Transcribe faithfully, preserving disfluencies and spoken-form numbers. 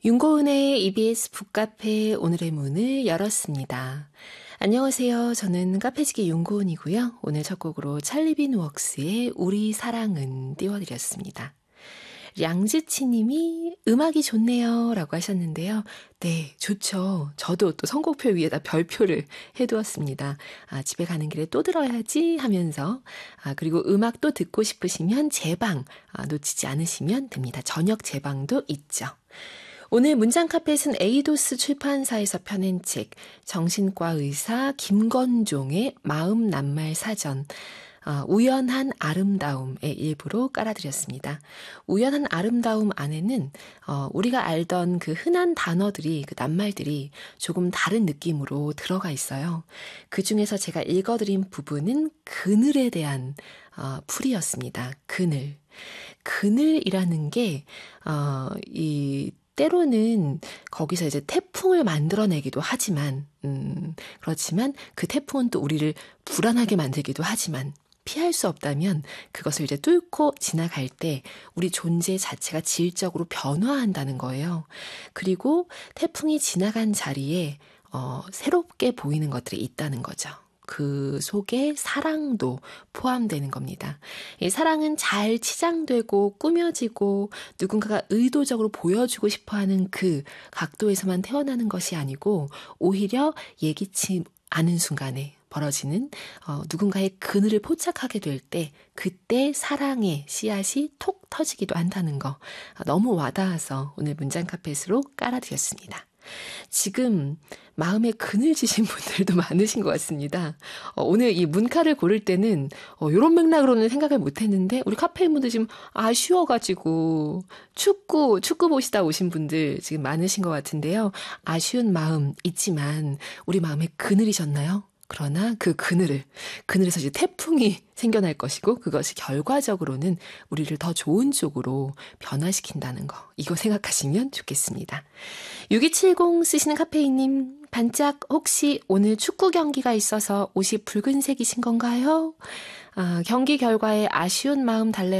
윤고은의 이비에스 북카페 오늘의 문을 열었습니다. 안녕하세요. 저는 카페지기 윤고은이고요. 오늘 첫 곡으로 찰리빈 웍스의 우리 사랑은 띄워드렸습니다. 량지치 님이 음악이 좋네요 라고 하셨는데요. 네, 좋죠. 저도 또 선곡표 위에다 별표를 해두었습니다. 아, 집에 가는 길에 또 들어야지 하면서 아, 그리고 음악 또 듣고 싶으시면 제방 아, 놓치지 않으시면 됩니다. 저녁 제방도 있죠. 오늘 문장카펫은 에이도스 출판사에서 펴낸 책 정신과 의사 김건종의 마음 낱말 사전 어, 우연한 아름다움의 일부로 깔아드렸습니다. 우연한 아름다움 안에는 어, 우리가 알던 그 흔한 단어들이 그 낱말들이 조금 다른 느낌으로 들어가 있어요. 그 중에서 제가 읽어드린 부분은 그늘에 대한 어, 풀이였습니다. 그늘. 그늘이라는 게 어, 이 때로는 거기서 이제 태풍을 만들어내기도 하지만, 음, 그렇지만 그 태풍은 또 우리를 불안하게 만들기도 하지만, 피할 수 없다면 그것을 이제 뚫고 지나갈 때 우리 존재 자체가 질적으로 변화한다는 거예요. 그리고 태풍이 지나간 자리에, 어, 새롭게 보이는 것들이 있다는 거죠. 그 속에 사랑도 포함되는 겁니다. 이 사랑은 잘 치장되고 꾸며지고 누군가가 의도적으로 보여주고 싶어하는 그 각도에서만 태어나는 것이 아니고 오히려 예기치 않은 순간에 벌어지는 어, 누군가의 그늘을 포착하게 될 때 그때 사랑의 씨앗이 톡 터지기도 한다는 거 너무 와닿아서 오늘 문장카펫으로 깔아드렸습니다. 지금 마음에 그늘지신 분들도 많으신 것 같습니다. 어, 오늘 이 문카를 고를 때는 어, 이런 맥락으로는 생각을 못했는데 우리 카페인분들 지금 아쉬워가지고 축구 축구 보시다 오신 분들 지금 많으신 것 같은데요. 아쉬운 마음 있지만 우리 마음에 그늘이셨나요? 그러나 그 그늘을, 그늘에서 이제 태풍이 생겨날 것이고 그것이 결과적으로는 우리를 더 좋은 쪽으로 변화시킨다는 거. 이거 생각하시면 좋겠습니다. 육이칠공 쓰시는 카페인님, 반짝 혹시 오늘 축구 경기가 있어서 옷이 붉은색이신 건가요? 아, 경기 결과에 아쉬운 마음 달래